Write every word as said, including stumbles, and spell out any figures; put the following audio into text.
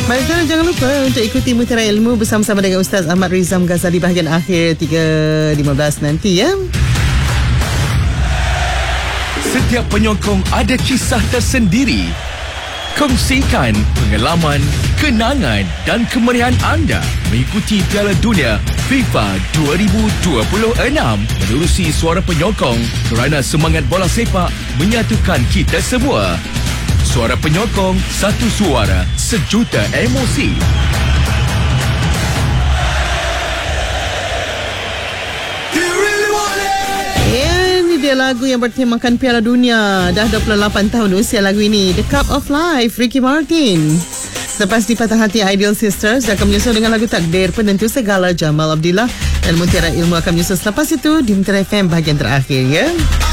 Baik, jangan lupa untuk ikuti Mutiara Ilmu bersama-sama dengan Ustaz Ahmad Rizam Ghazali bahagian akhir tiga lima belas nanti ya. Setiap penyokong ada kisah tersendiri. Kongsikan pengalaman, kenangan dan kemeriahan anda mengikuti Piala Dunia FIFA dua ribu dua puluh enam menerusi suara penyokong kerana semangat bola sepak menyatukan kita semua. Suara penyokong, satu suara, sejuta emosi. Ya, ini dia lagu yang bertemakan Piala Dunia. Dah dua puluh lapan tahun usia lagu ini. The Cup of Life, Ricky Martin. Selepas dipatah hati Ideal Sisters, akan menyusul dengan lagu Takdir Penentu Segala Jamal Abdillah. Dan Mutiara Ilmu akan menyusul selepas itu di Mutiara F M bahagian terakhir ya.